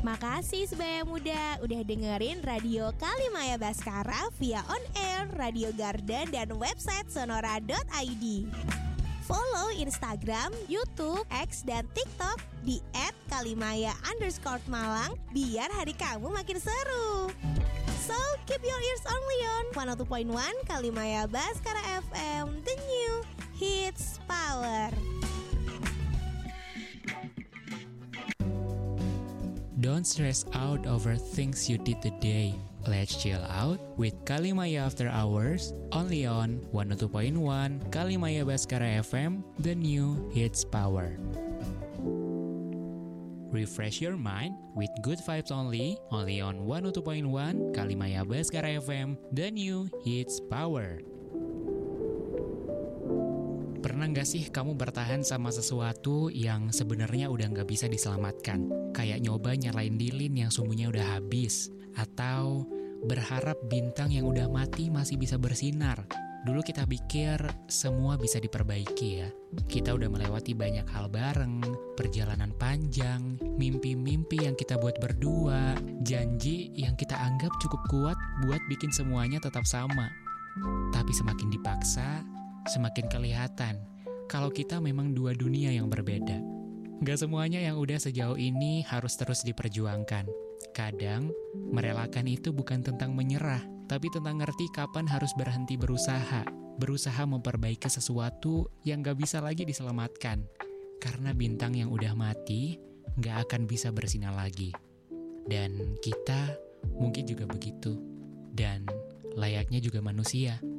Makasih Sebaya Muda udah dengerin Radio Kalimaya Baskara via on air, Radio Garden, dan website sonora.id. Follow Instagram, YouTube, X, dan TikTok di @kalimaya_Malang biar hari kamu makin seru. So, keep your ears only on 102.1 Kalimaya Baskara FM, the new hits power. Don't stress out over things you did today. Let's chill out with Kalimaya After Hours, only on 102.1 Kalimaya Baskara FM, the new hits power. Refresh your mind with good vibes only on 102.1 Kalimaya Baskara FM, the new hits power. Pernah gak sih kamu bertahan sama sesuatu yang sebenarnya udah gak bisa diselamatkan? Kayak nyoba nyalain lilin yang sumbunya udah habis, atau berharap bintang yang udah mati masih bisa bersinar. Dulu kita pikir semua bisa diperbaiki ya. Kita udah melewati banyak hal bareng, perjalanan panjang, mimpi-mimpi yang kita buat berdua, janji yang kita anggap cukup kuat buat bikin semuanya tetap sama. Tapi semakin dipaksa, semakin kelihatan kalau kita memang dua dunia yang berbeda. Gak semuanya yang udah sejauh ini harus terus diperjuangkan. Kadang, merelakan itu bukan tentang menyerah, tapi tentang ngerti kapan harus berhenti berusaha. Berusaha memperbaiki sesuatu yang gak bisa lagi diselamatkan. Karena bintang yang udah mati, gak akan bisa bersinar lagi. Dan kita mungkin juga begitu. Dan layaknya juga manusia.